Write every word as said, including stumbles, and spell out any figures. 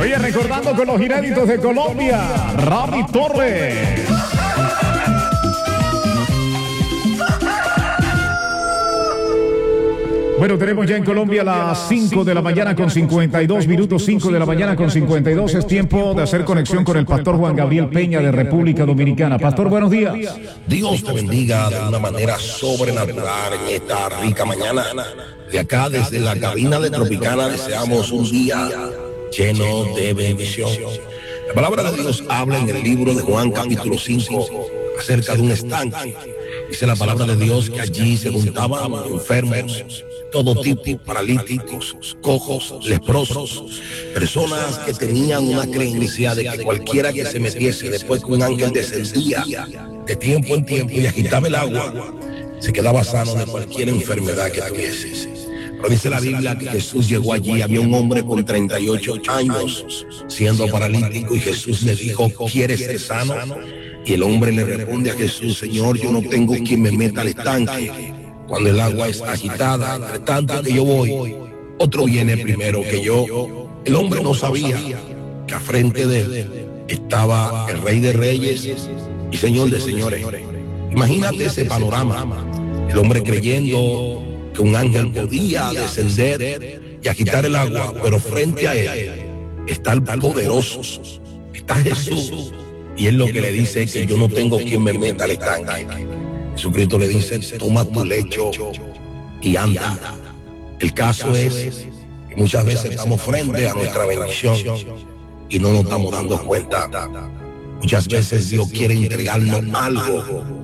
Oye, recordando con los inéditos de Colombia, Rami Torres. Bueno, tenemos ya en Colombia las cinco de la mañana con cincuenta y dos minutos, cinco de la mañana con cincuenta y dos. Es tiempo de hacer conexión con el pastor Juan Gabriel Peña de República Dominicana. Pastor, buenos días. Dios te bendiga de una manera sobrenatural en esta rica mañana. De acá, desde la cabina de Tropicana, deseamos un día lleno de bendición. La palabra de Dios habla en el libro de Juan capítulo cinco acerca de un estanque. Dice la palabra de Dios que allí se juntaban enfermos, todo tipo, paralíticos, cojos, leprosos, personas que tenían una creencia de que cualquiera que se metiese después que un ángel descendía de tiempo en tiempo y agitaba el agua, se quedaba sano de cualquier enfermedad que tuviese. Pero dice la Biblia que Jesús llegó allí, había un hombre con treinta y ocho años siendo paralítico y Jesús le dijo, ¿quieres ser sano? Y el hombre le responde a Jesús, Señor, yo no tengo quien me meta al estanque cuando el agua es agitada, entre tanto que yo voy, otro viene primero que yo. El hombre no sabía que a frente de él estaba el Rey de Reyes y Señor de Señores. Imagínate ese panorama, el hombre creyendo que un ángel podía descender y agitar el agua, pero frente a él está el poderoso, está Jesús. Y él lo que le dice es que yo no tengo quien me meta al estanque. Jesucristo le dice, toma tu lecho y anda. El caso es que muchas veces estamos frente a nuestra bendición y no nos estamos dando cuenta. Muchas veces Dios quiere entregarnos algo